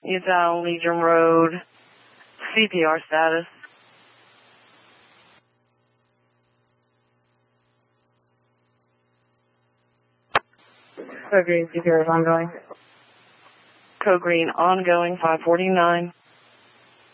Utah Legion Road, CPR status. Code Green, CPR is ongoing. Code Green ongoing, 549.